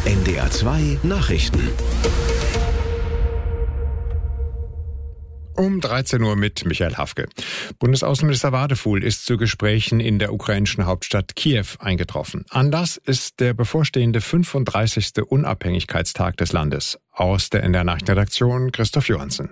NDR 2 Nachrichten. Um 13 Uhr mit Michael Hafke. Bundesaußenminister Wadefuhl ist zu Gesprächen in der ukrainischen Hauptstadt Kiew eingetroffen. Anlass ist der bevorstehende 35. Unabhängigkeitstag des Landes. Aus der NDR Nachrichtenredaktion Christoph Johansen.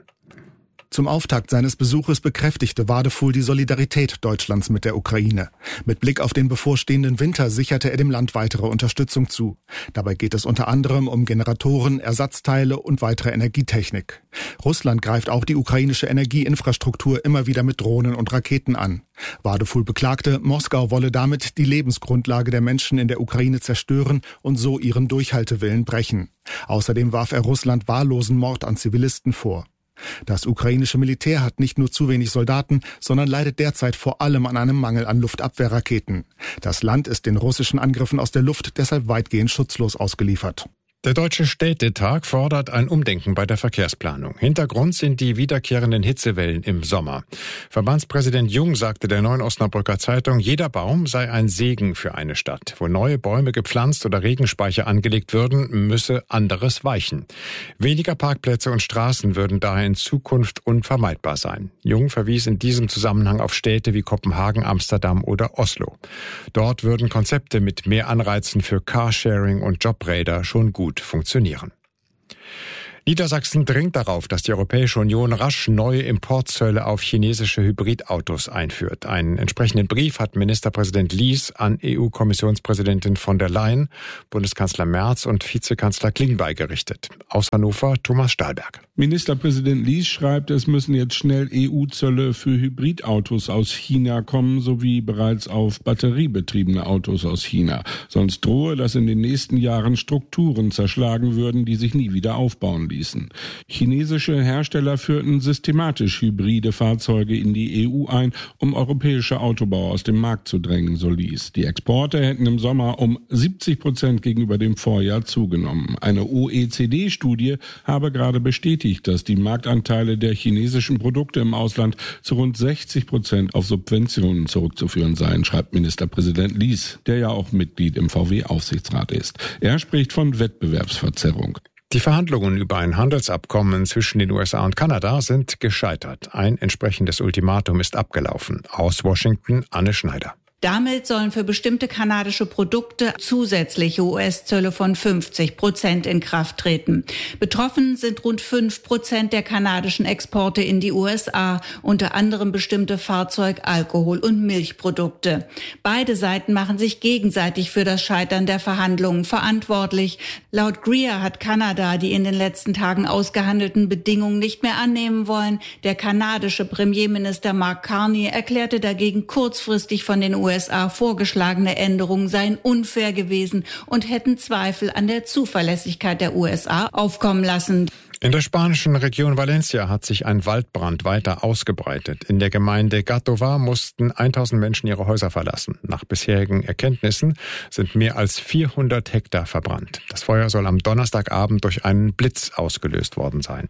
Zum Auftakt seines Besuches bekräftigte Wadefuhl die Solidarität Deutschlands mit der Ukraine. Mit Blick auf den bevorstehenden Winter sicherte er dem Land weitere Unterstützung zu. Dabei geht es unter anderem um Generatoren, Ersatzteile und weitere Energietechnik. Russland greift auch die ukrainische Energieinfrastruktur immer wieder mit Drohnen und Raketen an. Wadefuhl beklagte, Moskau wolle damit die Lebensgrundlage der Menschen in der Ukraine zerstören und so ihren Durchhaltewillen brechen. Außerdem warf er Russland wahllosen Mord an Zivilisten vor. Das ukrainische Militär hat nicht nur zu wenig Soldaten, sondern leidet derzeit vor allem an einem Mangel an Luftabwehrraketen. Das Land ist den russischen Angriffen aus der Luft deshalb weitgehend schutzlos ausgeliefert. Der Deutsche Städtetag fordert ein Umdenken bei der Verkehrsplanung. Hintergrund sind die wiederkehrenden Hitzewellen im Sommer. Verbandspräsident Jung sagte der Neuen Osnabrücker Zeitung, jeder Baum sei ein Segen für eine Stadt. Wo neue Bäume gepflanzt oder Regenspeicher angelegt würden, müsse anderes weichen. Weniger Parkplätze und Straßen würden daher in Zukunft unvermeidbar sein. Jung verwies in diesem Zusammenhang auf Städte wie Kopenhagen, Amsterdam oder Oslo. Dort würden Konzepte mit mehr Anreizen für Carsharing und Jobräder schon gut funktionieren. Niedersachsen dringt darauf, dass die Europäische Union rasch neue Importzölle auf chinesische Hybridautos einführt. Einen entsprechenden Brief hat Ministerpräsident Lies an EU-Kommissionspräsidentin von der Leyen, Bundeskanzler Merz und Vizekanzler Klingbeil gerichtet. Aus Hannover Thomas Stahlberg. Ministerpräsident Lies schreibt, es müssen jetzt schnell EU-Zölle für Hybridautos aus China kommen, sowie bereits auf batteriebetriebene Autos aus China. Sonst drohe, dass in den nächsten Jahren Strukturen zerschlagen würden, die sich nie wieder aufbauen ließen. Chinesische Hersteller führten systematisch hybride Fahrzeuge in die EU ein, um europäische Autobauer aus dem Markt zu drängen, so Lies. Die Exporte hätten im Sommer um 70% gegenüber dem Vorjahr zugenommen. Eine OECD-Studie habe gerade bestätigt, dass die Marktanteile der chinesischen Produkte im Ausland zu rund 60% auf Subventionen zurückzuführen seien, schreibt Ministerpräsident Lies, der ja auch Mitglied im VW-Aufsichtsrat ist. Er spricht von Wettbewerbsverzerrung. Die Verhandlungen über ein Handelsabkommen zwischen den USA und Kanada sind gescheitert. Ein entsprechendes Ultimatum ist abgelaufen. Aus Washington Anne Schneider. Damit sollen für bestimmte kanadische Produkte zusätzliche US-Zölle von 50% in Kraft treten. Betroffen sind rund 5% der kanadischen Exporte in die USA, unter anderem bestimmte Fahrzeug-, Alkohol- und Milchprodukte. Beide Seiten machen sich gegenseitig für das Scheitern der Verhandlungen verantwortlich. Laut Greer hat Kanada die in den letzten Tagen ausgehandelten Bedingungen nicht mehr annehmen wollen. Der kanadische Premierminister Mark Carney erklärte dagegen kurzfristig von den USA vorgeschlagene Änderungen seien unfair gewesen und hätten Zweifel an der Zuverlässigkeit der USA aufkommen lassen. In der spanischen Region Valencia hat sich ein Waldbrand weiter ausgebreitet. In der Gemeinde Gàtova mussten 1000 Menschen ihre Häuser verlassen. Nach bisherigen Erkenntnissen sind mehr als 400 Hektar verbrannt. Das Feuer soll am Donnerstagabend durch einen Blitz ausgelöst worden sein.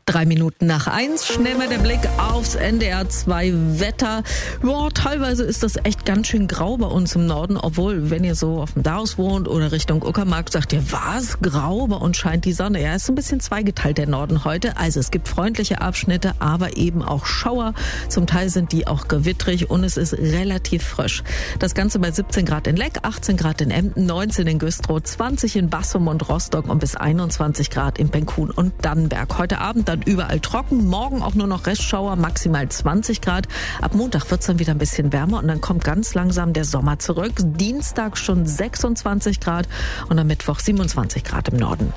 1:03, schnell mal der Blick aufs NDR 2 Wetter. Boah, teilweise ist das echt ganz schön grau bei uns im Norden, obwohl, wenn ihr so auf dem Daus wohnt oder Richtung Uckermark, sagt ihr, was, grau, bei uns scheint die Sonne. Ja, ist so ein bisschen zweigeteilt der Norden heute. Also es gibt freundliche Abschnitte, aber eben auch Schauer. Zum Teil sind die auch gewittrig und es ist relativ frisch. Das Ganze bei 17 Grad in Leck, 18 Grad in Emden, 19 in Güstrow, 20 in Bassum und Rostock und bis 21 Grad in Penkun und Dannenberg. Heute Abend dann überall trocken, morgen auch nur noch Restschauer, maximal 20 Grad. Ab Montag wird es dann wieder ein bisschen wärmer und dann kommt ganz langsam der Sommer zurück. Dienstag schon 26 Grad und am Mittwoch 27 Grad im Norden.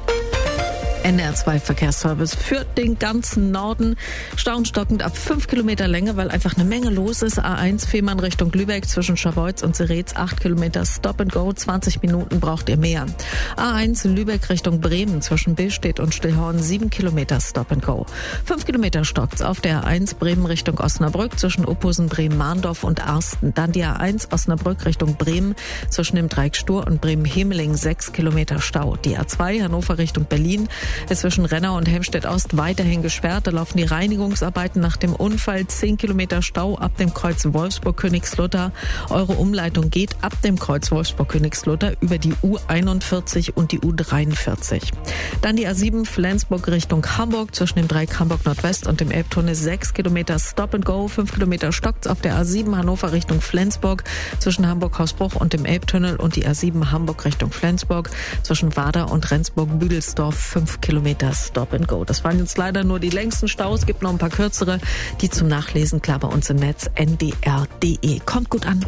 NDR 2 Verkehrsservice für den ganzen Norden. Staunstockend ab 5 Kilometer Länge, weil einfach eine Menge los ist. A1 Fehmarn Richtung Lübeck zwischen Scharbeutz und Seretz 8 Kilometer Stop and Go. 20 Minuten braucht ihr mehr. A1 Lübeck Richtung Bremen zwischen Billstedt und Stillhorn 7 Kilometer Stop and Go. 5 Kilometer stockt's auf der A1 Bremen Richtung Osnabrück zwischen Uphusen, Bremen-Mahndorf und Arsten. Dann die A1 Osnabrück Richtung Bremen zwischen dem Dreieck Stur und Bremen-Hemeling 6 Kilometer Stau. Die A2 Hannover Richtung Berlin ist zwischen Renner und Helmstedt-Ost weiterhin gesperrt. Da laufen die Reinigungsarbeiten nach dem Unfall. 10 Kilometer Stau ab dem Kreuz Wolfsburg-Königslutter. Eure Umleitung geht ab dem Kreuz Wolfsburg-Königslutter über die U41 und die U43. Dann die A7 Flensburg Richtung Hamburg. Zwischen dem Dreieck Hamburg Nordwest und dem Elbtunnel 6 Kilometer Stop and Go. 5 Kilometer stockt's auf der A7 Hannover Richtung Flensburg. Zwischen Hamburg-Hausbruch und dem Elbtunnel und die A7 Hamburg Richtung Flensburg. Zwischen Wader und Rendsburg-Büdelsdorf 5 Kilometer Stop and Go. Das waren jetzt leider nur die längsten Staus. Es gibt noch ein paar kürzere, die zum Nachlesen klar bei uns im Netz ndr.de. Kommt gut an.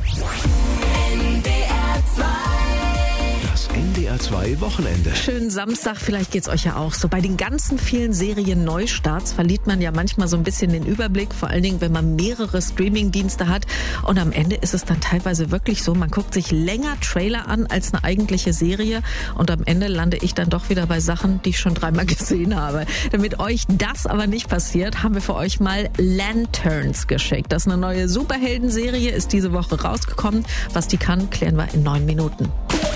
Das NDR 2 Wochenende. Schönen Samstag, vielleicht geht's euch ja auch so. Bei den ganzen vielen Serien-Neustarts verliert man ja manchmal so ein bisschen den Überblick, vor allen Dingen, wenn man mehrere Streaming-Dienste hat. Und am Ende ist es dann teilweise wirklich so, man guckt sich länger Trailer an als eine eigentliche Serie. Und am Ende lande ich dann doch wieder bei Sachen, die ich schon 3-mal gesehen habe. Damit euch das aber nicht passiert, haben wir für euch mal Lanterns geschickt. Das ist eine neue Superhelden-Serie, ist diese Woche rausgekommen. Was die kann, klären wir in 9 Minuten.